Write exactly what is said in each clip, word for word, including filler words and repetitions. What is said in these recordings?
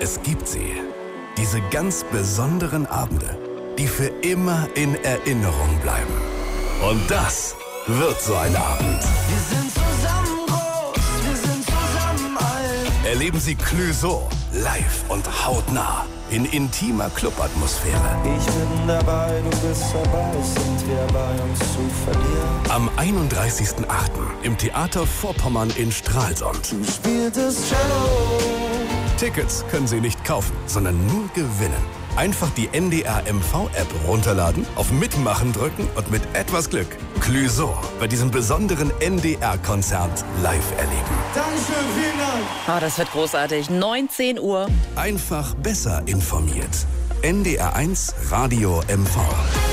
Es gibt sie. Diese ganz besonderen Abende, die für immer in Erinnerung bleiben. Und das wird so ein Abend. Wir sind zusammen groß, wir sind zusammen alt. Erleben Sie Clouseau live und hautnah in intimer Clubatmosphäre. Ich bin dabei, du bist dabei, sind wir bei uns zu verlieren. Am einunddreißigsten achten im Theater Vorpommern in Stralsund. Du spieltest Cello. Tickets können Sie nicht kaufen, sondern nur gewinnen. Einfach die N D R M V-App runterladen, auf Mitmachen drücken und mit etwas Glück Clouseau bei diesem besonderen N D R-Konzert live erleben. Dankeschön, vielen Dank. Oh, das wird großartig. neunzehn Uhr. Einfach besser informiert. N D R eins Radio M V.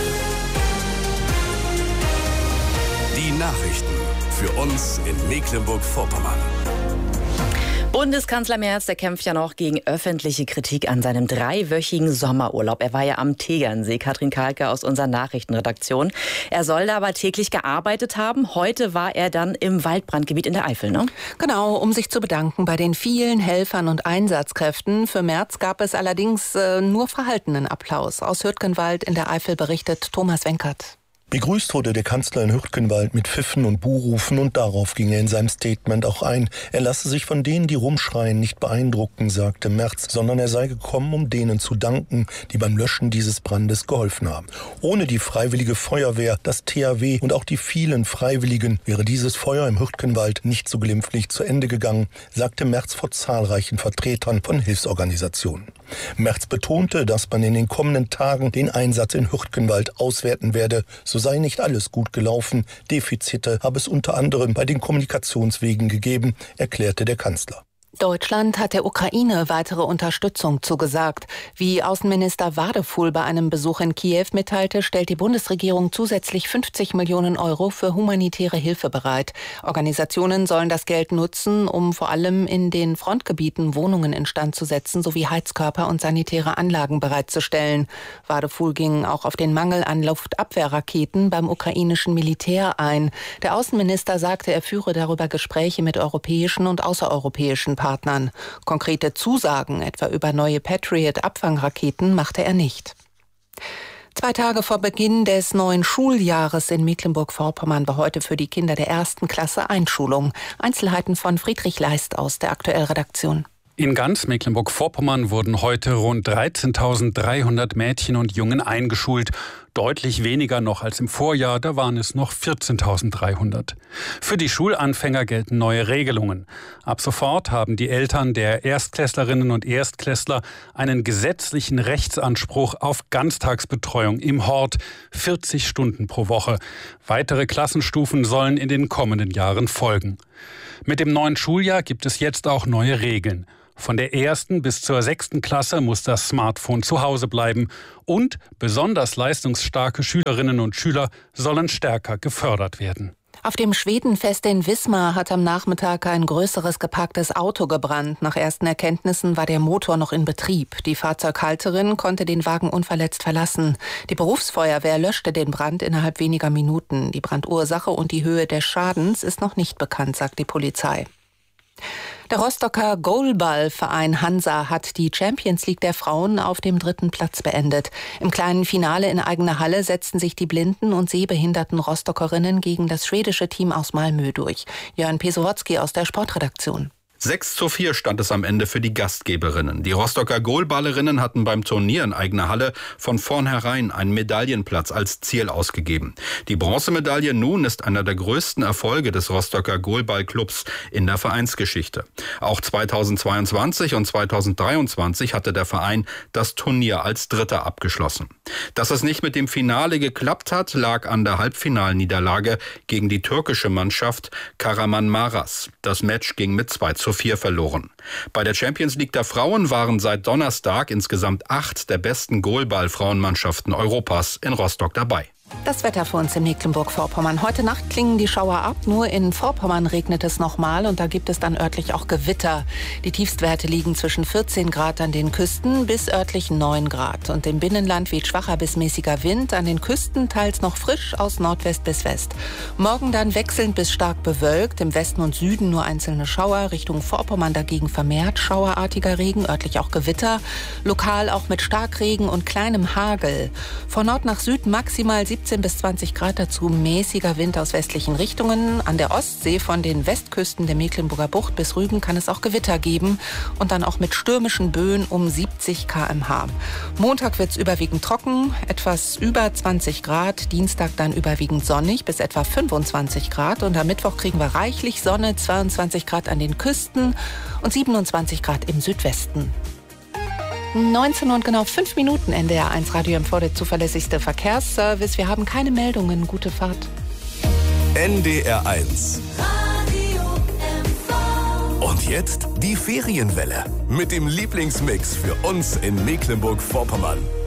Die Nachrichten für uns in Mecklenburg-Vorpommern. Bundeskanzler Merz, der kämpft ja noch gegen öffentliche Kritik an seinem dreiwöchigen Sommerurlaub. Er war ja am Tegernsee. Katrin Kalke aus unserer Nachrichtenredaktion. Er soll da aber täglich gearbeitet haben. Heute war er dann im Waldbrandgebiet in der Eifel, ne? Genau, um sich zu bedanken bei den vielen Helfern und Einsatzkräften. Für Merz gab es allerdings äh, nur verhaltenen Applaus. Aus Hürtgenwald in der Eifel berichtet Thomas Wenkert. Begrüßt wurde der Kanzler in Hürtgenwald mit Pfiffen und Buhrufen und darauf ging er in seinem Statement auch ein. Er lasse sich von denen, die rumschreien, nicht beeindrucken, sagte Merz, sondern er sei gekommen, um denen zu danken, die beim Löschen dieses Brandes geholfen haben. Ohne die Freiwillige Feuerwehr, das T H W und auch die vielen Freiwilligen wäre dieses Feuer im Hürtgenwald nicht so glimpflich zu Ende gegangen, sagte Merz vor zahlreichen Vertretern von Hilfsorganisationen. Merz betonte, dass man in den kommenden Tagen den Einsatz in Hürtgenwald auswerten werde. So sei nicht alles gut gelaufen. Defizite habe es unter anderem bei den Kommunikationswegen gegeben, erklärte der Kanzler. Deutschland hat der Ukraine weitere Unterstützung zugesagt. Wie Außenminister Wadefuhl bei einem Besuch in Kiew mitteilte, stellt die Bundesregierung zusätzlich fünfzig Millionen Euro für humanitäre Hilfe bereit. Organisationen sollen das Geld nutzen, um vor allem in den Frontgebieten Wohnungen instand zu setzen sowie Heizkörper und sanitäre Anlagen bereitzustellen. Wadefuhl ging auch auf den Mangel an Luftabwehrraketen beim ukrainischen Militär ein. Der Außenminister sagte, er führe darüber Gespräche mit europäischen und außereuropäischen Partnern. Konkrete Zusagen, etwa über neue Patriot-Abfangraketen, machte er nicht. Zwei Tage vor Beginn des neuen Schuljahres in Mecklenburg-Vorpommern war heute für die Kinder der ersten Klasse Einschulung. Einzelheiten von Friedrich Leist aus der Aktuell-Redaktion. In ganz Mecklenburg-Vorpommern wurden heute rund dreizehntausenddreihundert Mädchen und Jungen eingeschult. Deutlich weniger noch als im Vorjahr, da waren es noch vierzehntausenddreihundert. Für die Schulanfänger gelten neue Regelungen. Ab sofort haben die Eltern der Erstklässlerinnen und Erstklässler einen gesetzlichen Rechtsanspruch auf Ganztagsbetreuung im Hort, vierzig Stunden pro Woche. Weitere Klassenstufen sollen in den kommenden Jahren folgen. Mit dem neuen Schuljahr gibt es jetzt auch neue Regeln. Von der ersten bis zur sechsten Klasse muss das Smartphone zu Hause bleiben und besonders leistungsstarke Schülerinnen und Schüler sollen stärker gefördert werden. Auf dem Schwedenfest in Wismar hat am Nachmittag ein größeres geparktes Auto gebrannt. Nach ersten Erkenntnissen war der Motor noch in Betrieb. Die Fahrzeughalterin konnte den Wagen unverletzt verlassen. Die Berufsfeuerwehr löschte den Brand innerhalb weniger Minuten. Die Brandursache und die Höhe des Schadens ist noch nicht bekannt, sagt die Polizei. Der Rostocker Goalball-Verein Hansa hat die Champions League der Frauen auf dem dritten Platz beendet. Im kleinen Finale in eigener Halle setzten sich die blinden und sehbehinderten Rostockerinnen gegen das schwedische Team aus Malmö durch. Jörn Pesowocki aus der Sportredaktion. sechs zu vier stand es am Ende für die Gastgeberinnen. Die Rostocker Goalballerinnen hatten beim Turnier in eigener Halle von vornherein einen Medaillenplatz als Ziel ausgegeben. Die Bronzemedaille nun ist einer der größten Erfolge des Rostocker Goalballclubs in der Vereinsgeschichte. Auch zweitausendzweiundzwanzig und zweitausenddreiundzwanzig hatte der Verein das Turnier als Dritter abgeschlossen. Dass es nicht mit dem Finale geklappt hat, lag an der Halbfinalniederlage gegen die türkische Mannschaft Kahramanmaraş. Das Match ging mit zwei zu vier verloren. Bei der Champions League der Frauen waren seit Donnerstag insgesamt acht der besten Goalball-Frauenmannschaften Europas in Rostock dabei. Das Wetter für uns in Mecklenburg-Vorpommern. Heute Nacht klingen die Schauer ab. Nur in Vorpommern regnet es nochmal und da gibt es dann örtlich auch Gewitter. Die Tiefstwerte liegen zwischen vierzehn Grad an den Küsten bis örtlich neun Grad. Und im Binnenland weht schwacher bis mäßiger Wind. An den Küsten teils noch frisch aus Nordwest bis West. Morgen dann wechselnd bis stark bewölkt. Im Westen und Süden nur einzelne Schauer. Richtung Vorpommern dagegen vermehrt schauerartiger Regen, örtlich auch Gewitter. Lokal auch mit Starkregen und kleinem Hagel. Von Nord nach Süd maximal siebzehn bis zwanzig Grad, dazu mäßiger Wind aus westlichen Richtungen. An der Ostsee von den Westküsten der Mecklenburger Bucht bis Rügen kann es auch Gewitter geben und dann auch mit stürmischen Böen um siebzig Kilometer pro Stunde. Montag wird es überwiegend trocken, etwas über zwanzig Grad. Dienstag dann überwiegend sonnig bis etwa fünfundzwanzig Grad. Und am Mittwoch kriegen wir reichlich Sonne, zweiundzwanzig Grad an den Küsten und siebenundzwanzig Grad im Südwesten. neunzehn und genau fünf Minuten, N D R eins Radio M V, der zuverlässigste Verkehrsservice. Wir haben keine Meldungen. Gute Fahrt. N D R eins. Und jetzt die Ferienwelle mit dem Lieblingsmix für uns in Mecklenburg-Vorpommern.